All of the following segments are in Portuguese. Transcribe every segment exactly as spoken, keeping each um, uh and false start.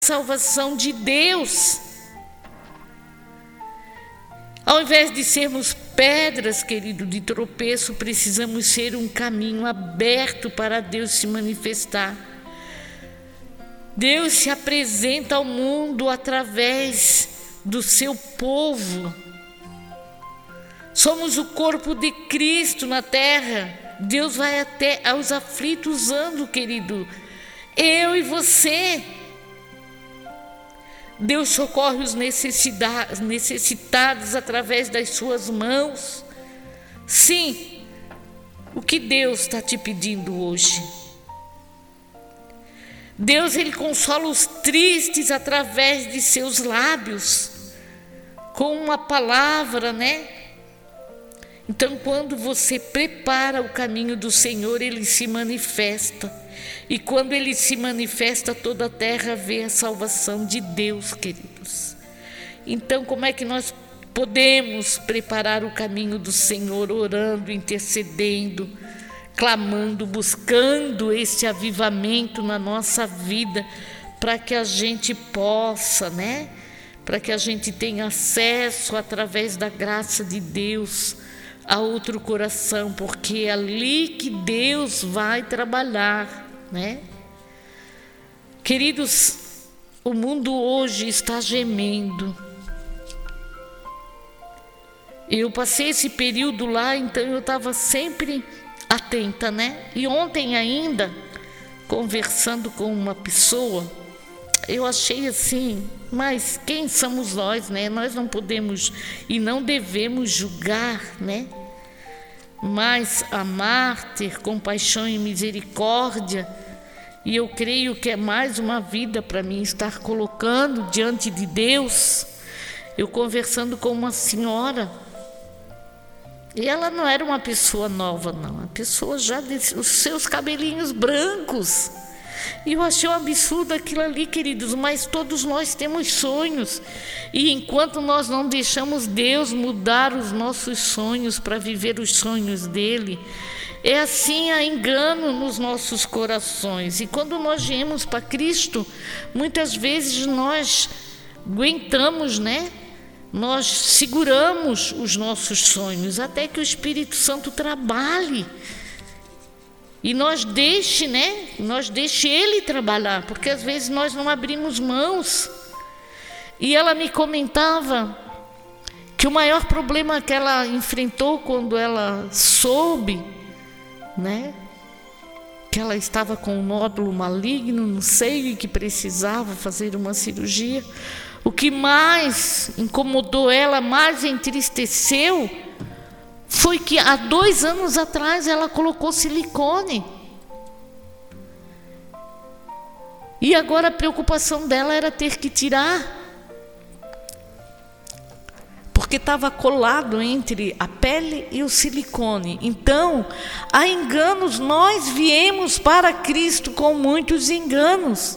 salvação de Deus. Ao invés de sermos pedras, querido, de tropeço, precisamos ser um caminho aberto para Deus se manifestar. Deus se apresenta ao mundo através do seu povo. Somos o corpo de Cristo na terra. Deus vai até aos aflitos usando, querido, eu e você. Deus socorre os necessitados através das suas mãos. Sim, o que Deus está te pedindo hoje? Deus, Ele consola os tristes através de seus lábios, com uma palavra, né? Então, quando você prepara o caminho do Senhor, Ele se manifesta. E quando Ele se manifesta, toda a terra vê a salvação de Deus, queridos. Então, como é que nós podemos preparar o caminho do Senhor? Orando, intercedendo, clamando, buscando esse avivamento na nossa vida, para que a gente possa, né? Para que a gente tenha acesso, através da graça de Deus, a outro coração, porque é ali que Deus vai trabalhar, né? Queridos, o mundo hoje está gemendo. Eu passei esse período lá, então eu estava sempre atenta, né? E ontem ainda, conversando com uma pessoa, eu achei assim, mas quem somos nós, né? Nós não podemos e não devemos julgar, né? Mas amar, ter compaixão e misericórdia, e eu creio que é mais uma vida para mim estar colocando diante de Deus. Eu conversando com uma senhora, e ela não era uma pessoa nova, não, uma pessoa já de os seus cabelinhos brancos. E eu achei um absurdo aquilo ali, queridos, mas todos nós temos sonhos. E enquanto nós não deixamos Deus mudar os nossos sonhos para viver os sonhos dele, é assim, há engano nos nossos corações. E quando nós viemos para Cristo, muitas vezes nós aguentamos, né? Nós seguramos os nossos sonhos até que o Espírito Santo trabalhe. E nós deixe, né? Nós deixe Ele trabalhar, porque às vezes nós não abrimos mãos. E ela me comentava que o maior problema que ela enfrentou quando ela soube, né? Que ela estava com um nódulo maligno no seio e que precisava fazer uma cirurgia. O que mais incomodou ela, mais entristeceu, foi que há dois anos atrás ela colocou silicone. E agora a preocupação dela era ter que tirar, porque estava colado entre a pele e o silicone. Então, há enganos, nós viemos para Cristo com muitos enganos.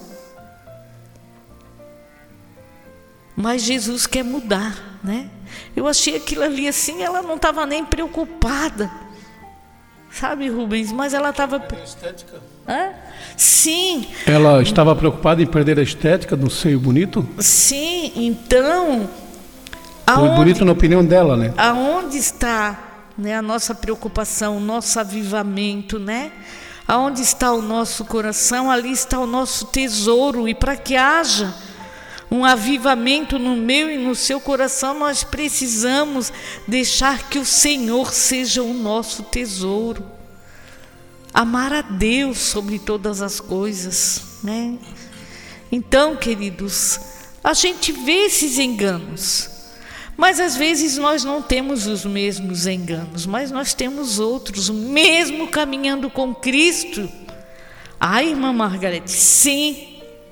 Mas Jesus quer mudar, né? Eu achei aquilo ali assim, ela não estava nem preocupada. Sabe, Rubens? Mas ela estava... Estética? Hã? Sim. Ela estava preocupada em perder a estética do seio bonito? Sim, então... Foi aonde, bonito na opinião dela, né? Aonde está, né, a nossa preocupação, o nosso avivamento, né? Aonde está o nosso coração, ali está o nosso tesouro. E para que haja um avivamento no meu e no seu coração, nós precisamos deixar que o Senhor seja o nosso tesouro. Amar a Deus sobre todas as coisas, né? Então, queridos, a gente vê esses enganos, mas às vezes nós não temos os mesmos enganos, mas nós temos outros, mesmo caminhando com Cristo. Ai, irmã Margarete, sim.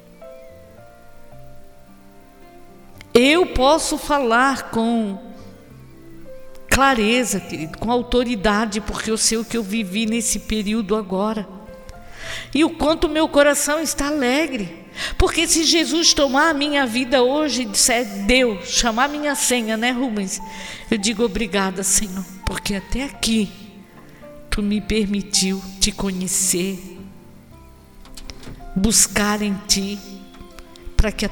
Eu posso falar com clareza, querido, com autoridade, porque eu sei o que eu vivi nesse período agora. E o quanto meu coração está alegre. Porque se Jesus tomar a minha vida hoje e disser, Deus, chamar minha senha, né, Rubens? Eu digo, obrigada, Senhor, porque até aqui Tu me permitiu te conhecer, buscar em Ti. para que a